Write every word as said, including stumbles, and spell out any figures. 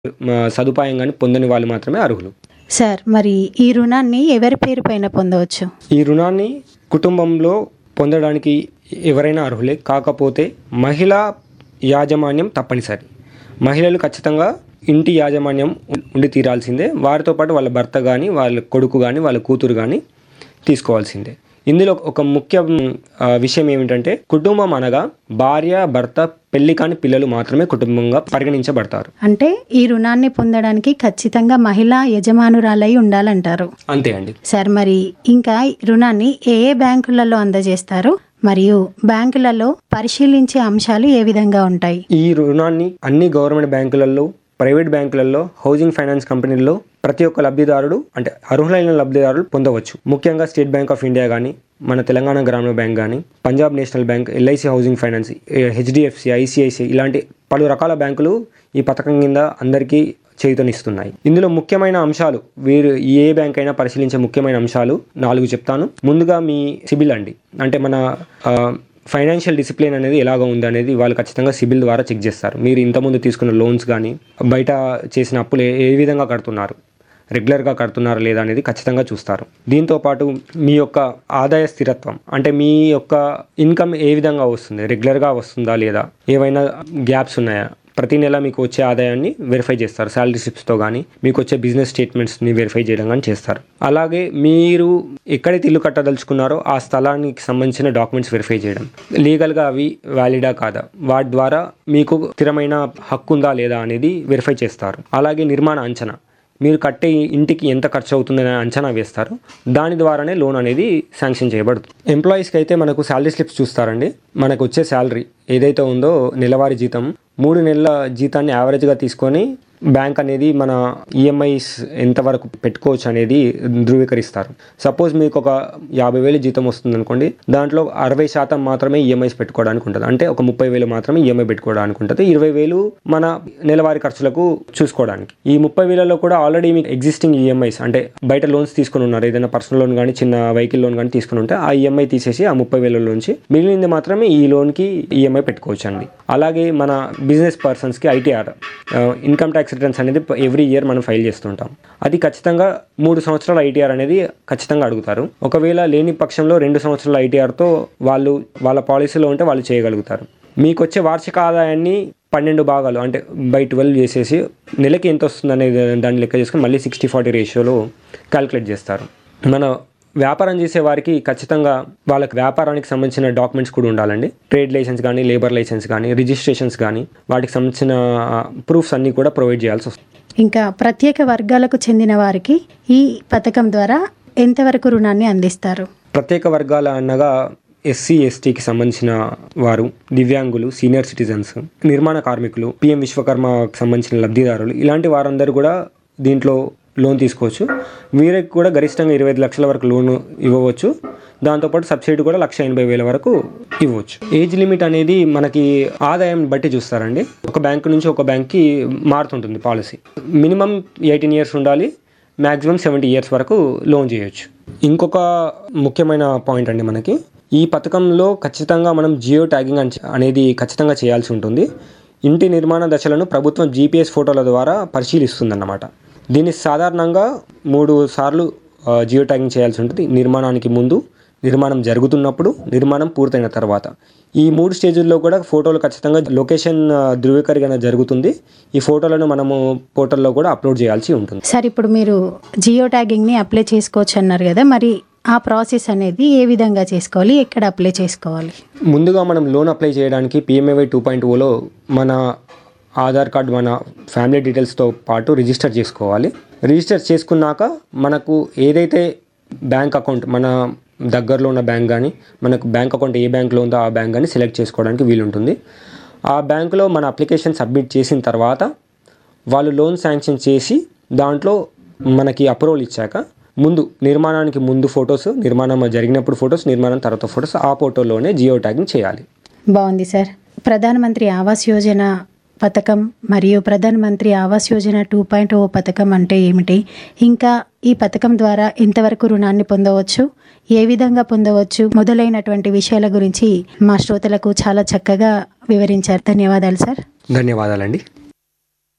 సదుపాయం కానీ పొందని వాళ్ళు మాత్రమే అర్హులు. సార్, మరి ఈ రుణాన్ని ఎవరి పేరు పైన పొందవచ్చు? ఈ రుణాన్ని కుటుంబంలో పొందడానికి ఎవరైనా అర్హులే, కాకపోతే మహిళా యాజమాన్యం తప్పనిసరి. మహిళలు ఖచ్చితంగా ఇంటి యాజమాన్యం ఉండి తీరాల్సిందే. వారితో పాటు వాళ్ళ భర్త కానీ, వాళ్ళ కొడుకు కానీ, వాళ్ళ కూతురు కానీ తీసుకోవాల్సిందే. ఇందులో ఒక ముఖ్య విషయం ఏమిటంటే, కుటుంబం అనగా భార్య, భర్త, పెళ్లి కాని పిల్లలు మాత్రమే కుటుంబంగా పరిగణించబడతారు. అంటే ఈ రుణాన్ని పొందడానికి ఖచ్చితంగా మహిళా యజమానురాలై ఉండాలంటారు. అంతే అండి. సార్, మరి ఇంకా రుణాన్ని ఏ ఏ బ్యాంకులలో అందజేస్తారు మరియు బ్యాంకులలో పరిశీలించే అంశాలు ఏ విధంగా ఉంటాయి? ఈ రుణాన్ని అన్ని గవర్నమెంట్ బ్యాంకులలో, ప్రైవేట్ బ్యాంకులలో, హౌసింగ్ ఫైనాన్స్ కంపెనీల్లో ప్రతి ఒక్క లబ్ధిదారుడు అంటే అర్హులైన లబ్ధిదారులు పొందవచ్చు. ముఖ్యంగా స్టేట్ బ్యాంక్ ఆఫ్ ఇండియా కానీ, మన తెలంగాణ గ్రామీణ బ్యాంక్ కానీ, Punjab national bank, LIC housing finance, HDFC, ICICI ఇలాంటి పలు రకాల బ్యాంకులు ఈ పథకం కింద అందరికీ చేయూతనిస్తున్నాయి. ఇందులో ముఖ్యమైన అంశాలు, వీరు ఏ బ్యాంక్ అయినా పరిశీలించే ముఖ్యమైన అంశాలు నాలుగు చెప్తాను. ముందుగా మీ సిబిల్ అండి, అంటే మన ఫైనాన్షియల్ డిసిప్లిన్ అనేది ఎలాగ ఉంది అనేది వాళ్ళు ఖచ్చితంగా సిబిల్ ద్వారా చెక్ చేస్తారు. మీరు ఇంతకుముందు తీసుకున్న లోన్స్ కానీ, బయట చేసిన అప్పులు ఏ విధంగా కడుతున్నారు, రెగ్యులర్గా కడుతున్నారా లేదా అనేది ఖచ్చితంగా చూస్తారు. దీంతోపాటు మీ యొక్క ఆదాయ స్థిరత్వం, అంటే మీ యొక్క ఇన్కమ్ ఏ విధంగా వస్తుంది, రెగ్యులర్గా వస్తుందా లేదా, ఏవైనా గ్యాప్స్ ఉన్నాయా, ప్రతి నెల మీకు వచ్చే ఆదాయాన్ని వెరిఫై చేస్తారు. శాలరీ స్లిప్స్తో కానీ, మీకు వచ్చే బిజినెస్ స్టేట్మెంట్స్ని వెరిఫై చేయడం కానీ చేస్తారు. అలాగే మీరు ఎక్కడైతే ఇల్లు కట్టదలుచుకున్నారో ఆ స్థలానికి సంబంధించిన డాక్యుమెంట్స్ వెరిఫై చేయడం, లీగల్గా అవి వ్యాలిడా కాదా, వాటి ద్వారా మీకు స్థిరమైన హక్కు ఉందా లేదా అనేది వెరిఫై చేస్తారు. అలాగే నిర్మాణ అంచనా, మీరు కట్టే ఇంటికి ఎంత ఖర్చు అవుతుందని అంచనా వేస్తారు. దాని ద్వారానే లోన్ అనేది శాంక్షన్ చేయబడుతుంది. ఎంప్లాయీస్కి అయితే మనకు శాలరీ స్లిప్స్ చూస్తారండి. మనకు వచ్చే శాలరీ ఏదైతే ఉందో నెలవారీ జీతం, మూడు నెలల జీతాన్ని యావరేజ్గా తీసుకొని బ్యాంక్ అనేది మన ఈఎంఐస్ ఎంతవరకు పెట్టుకోవచ్చు అనేది ధృవీకరిస్తారు. సపోజ్ మీకు ఒక యాభై వేలు జీతం వస్తుంది అనుకోండి, దాంట్లో అరవై శాతం మాత్రమే ఈఎంఐస్ పెట్టుకోవడానికి ఉంటుంది. అంటే ఒక ముప్పై వేలు మాత్రమే ఈఎంఐ పెట్టుకోవడానికి ఉంటుంది. ఇరవై వేలు మన నెలవారీ ఖర్చులకు చూసుకోవడానికి. ఈ ముప్పై వేలలో కూడా ఆల్రెడీ మీకు ఎగ్జిస్టింగ్ ఈఎంఐస్, అంటే బయట లోన్స్ తీసుకుని ఉన్నారు, ఏదైనా పర్సనల్ లోన్ కానీ, చిన్న వెహికల్ లోన్ కానీ తీసుకుని ఉంటే ఆ ఈఎంఐ తీసేసి ఆ ముప్పై వేలలోంచి మిగిలింది మాత్రమే ఈ లోన్కి ఈఎంఐ పెట్టుకోవచ్చు అండి. అలాగే మన బిజినెస్ పర్సన్స్కి ఐటీఆర్, ఇన్కమ్ ట్యాక్స్ రిటర్న్స్ అనేది ఎవ్రీ ఇయర్ మనం ఫైల్ చేస్తుంటాం. అది ఖచ్చితంగా మూడు సంవత్సరాల ఐటీఆర్ అనేది ఖచ్చితంగా అడుగుతారు. ఒకవేళ లేని పక్షంలో రెండు సంవత్సరాల ఐటీఆర్తో వాళ్ళు వాళ్ళ పాలసీలో ఉంటే వాళ్ళు చేయగలుగుతారు. మీకు వచ్చే వార్షిక ఆదాయాన్ని పన్నెండు భాగాలు అంటే బై ట్వెల్వ్ చేసేసి నెలకి ఎంత వస్తుంది అనేది దాన్ని లెక్క చేసుకుని మళ్ళీ సిక్స్టీ ఫార్టీ రేషియోలో క్యాలిక్యులేట్ చేస్తారు. మన వ్యాపారం చేసే వారికి ఖచ్చితంగా వాళ్ళకి వ్యాపారానికి సంబంధించిన డాక్యుమెంట్స్ కూడా ఉండాలండి. ట్రేడ్ లైసెన్స్ కానీ, లేబర్ లైసెన్స్ కానీ, రిజిస్ట్రేషన్స్ కానీ, వాటికి సంబంధించిన ప్రూఫ్స్ అన్నీ కూడా ప్రొవైడ్ చేయాల్సి వస్తుంది. ఇంకా ప్రత్యేక వర్గాలకు చెందిన వారికి ఈ పథకం ద్వారా ఎంతవరకు రుణాన్ని అందిస్తారు? ప్రత్యేక వర్గాల అనగా ఎస్సీ ఎస్టీకి సంబంధించిన వారు, దివ్యాంగులు, సీనియర్ సిటిజన్స్, నిర్మాణ కార్మికులు, పిఎం విశ్వకర్మకు సంబంధించిన లబ్ధిదారులు, ఇలాంటి వారందరూ కూడా దీంట్లో లోన్ తీసుకోవచ్చు. వీరికి కూడా గరిష్టంగా ఇరవై ఐదు లక్షల వరకు లోన్ ఇవ్వవచ్చు. దాంతోపాటు సబ్సిడీ కూడా లక్ష ఎనభై వేల వరకు ఇవ్వచ్చు. ఏజ్ లిమిట్ అనేది మనకి ఆదాయం బట్టి చూస్తారండి. ఒక బ్యాంకు నుంచి ఒక బ్యాంక్కి మారుతుంటుంది పాలసీ. మినిమం ఎయిటీన్ ఇయర్స్ ఉండాలి, మ్యాక్సిమం సెవెంటీ ఇయర్స్ వరకు లోన్ చేయొచ్చు. ఇంకొక ముఖ్యమైన పాయింట్ అండి, మనకి ఈ పథకంలో ఖచ్చితంగా మనం జియో ట్యాగింగ్ అనేది ఖచ్చితంగా చేయాల్సి ఉంటుంది. ఇంటి నిర్మాణ దశలను ప్రభుత్వం జీపీఎస్ ఫోటోల ద్వారా పరిశీలిస్తుందన్నమాట. దీన్ని సాధారణంగా మూడు సార్లు జియో ట్యాగింగ్ చేయాల్సి ఉంటుంది. నిర్మాణానికి ముందు, నిర్మాణం జరుగుతున్నప్పుడు, నిర్మాణం పూర్తయిన తర్వాత. ఈ మూడు స్టేజుల్లో కూడా ఫోటోలు ఖచ్చితంగా లొకేషన్ ధృవీకరణ జరుగుతుంది. ఈ ఫోటోలను మనము పోర్టల్లో కూడా అప్లోడ్ చేయాల్సి ఉంటుంది. సార్, ఇప్పుడు మీరు జియో ట్యాగింగ్ని అప్లై చేసుకోవచ్చు అన్నారు కదా, మరి ఆ ప్రాసెస్ అనేది ఏ విధంగా చేసుకోవాలి, ఎక్కడ అప్లై చేసుకోవాలి? ముందుగా మనం లోన్ అప్లై చేయడానికి పిఎంఏవై టూ పాయింట్ ఓలో మన ఆధార్ కార్డు, మన ఫ్యామిలీ డీటెయిల్స్తో పాటు రిజిస్టర్ చేసుకోవాలి. రిజిస్టర్ చేసుకున్నాక మనకు ఏదైతే బ్యాంక్ అకౌంట్, మన దగ్గరలో ఉన్న బ్యాంక్ కానీ, మనకు బ్యాంక్ అకౌంట్ ఏ బ్యాంక్లో ఉందో ఆ బ్యాంక్ కానీ సెలెక్ట్ చేసుకోవడానికి వీలుంటుంది. ఆ బ్యాంకులో మన అప్లికేషన్ సబ్మిట్ చేసిన తర్వాత వాళ్ళు లోన్ శాంక్షన్ చేసి దాంట్లో మనకి అప్రూవల్ ఇచ్చాక ముందు నిర్మాణానికి ముందు ఫొటోస్, నిర్మాణం జరిగినప్పుడు ఫొటోస్, నిర్మాణం తర్వాత ఫొటోస్ ఆ ఫోటోలోనే జియో ట్యాగింగ్ చేయాలి. బాగుంది సార్. ప్రధానమంత్రి ఆవాస్ యోజన పథకం మరియు ప్రధానమంత్రి ఆవాస్ యోజన టూ పాయింట్ ఓ పథకం అంటే ఏమిటి, ఇంకా ఈ పథకం ద్వారా ఎంతవరకు రుణాన్ని పొందవచ్చు, ఏ విధంగా పొందవచ్చు మొదలైనటువంటి విషయాల గురించి మా శ్రోతలకు చాలా చక్కగా వివరించారు. ధన్యవాదాలు సార్. ధన్యవాదాలండి.